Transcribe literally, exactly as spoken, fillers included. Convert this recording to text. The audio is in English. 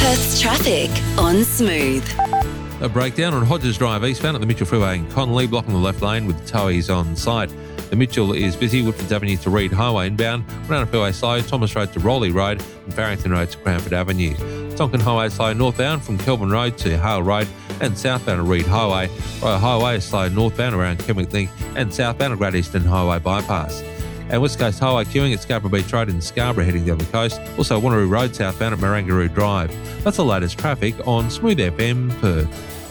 Perth's traffic on Smooth. A breakdown on Hodges Drive eastbound at the Mitchell Freeway in Connolly, blocking the left lane with towies on site. The Mitchell is busy, Woodfords Avenue to Reed Highway inbound, Runner Freeway slow, Thomas Road to Rowley Road and Farrington Road to Cranford Avenue. Tonkin Highway slow northbound from Kelvin Road to Hale Road and southbound at Reed Highway. Royal Highway is slow northbound around Kenwick Link and southbound at Great Eastern Highway bypass. And West Coast Highway queuing at Scarborough Beach Road in Scarborough heading down the coast. Also Wanneroo Road southbound at Marangaroo Drive. That's the latest traffic on Smooth F M Perth.